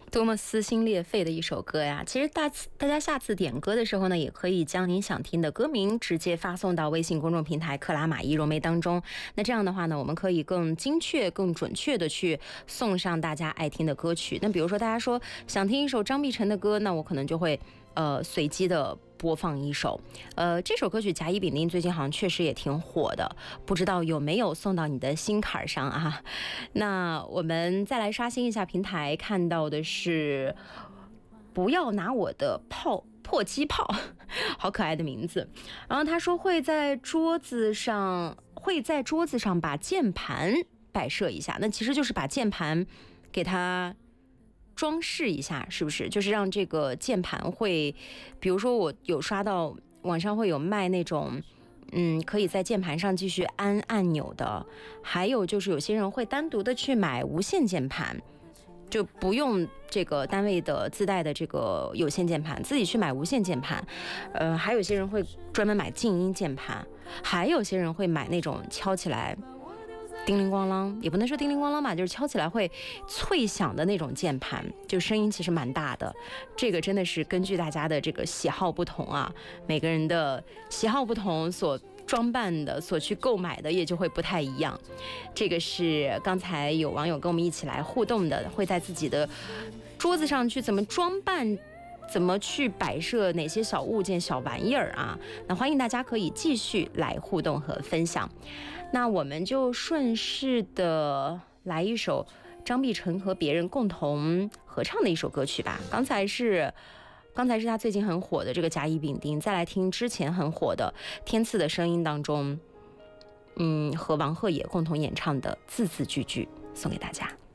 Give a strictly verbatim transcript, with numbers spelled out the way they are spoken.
多么撕心裂肺的一首歌呀！其实大大家下次点歌的时候呢，也可以将您想听的歌名直接发送到微信公众平台克拉玛依柔梅当中。那这样的话呢，我们可以更精确、更准确的去送上大家爱听的歌曲。那比如说大家说想听一首张碧晨的歌，那我可能就会呃随机的播放一首。呃，这首歌曲甲乙丙丁最近好像确实也挺火的，不知道有没有送到你的心坎上啊？那我们再来刷新一下平台，看到的是不要拿我的炮破击炮，好可爱的名字。然后他说会在桌子上会在桌子上把键盘摆设一下，那其实就是把键盘给它装饰一下，是不是？就是让这个键盘会，比如说我有刷到网上会有卖那种嗯，可以在键盘上继续按按钮的，还有就是有些人会单独的去买无线键盘，就不用这个单位的自带的这个有线键盘，自己去买无线键盘。呃，还有些人会专门买静音键盘，还有些人会买那种敲起来叮铃咣啷，也不能说叮铃咣啷吧，就是敲起来会脆响的那种键盘，就声音其实蛮大的。这个真的是根据大家的这个喜好不同啊，每个人的喜好不同，所装扮的、所去购买的也就会不太一样。这个是刚才有网友跟我们一起来互动的，会在自己的桌子上去怎么装扮，怎么去摆设哪些小物件、小玩意儿啊？那欢迎大家可以继续来互动和分享。那我们就顺势的来一首张碧晨和别人共同合唱的一首歌曲吧。刚才是刚才是他最近很火的这个甲乙丙丁，再来听之前很火的天赐的声音当中，嗯，和王鹤野共同演唱的字字句句，送给大家。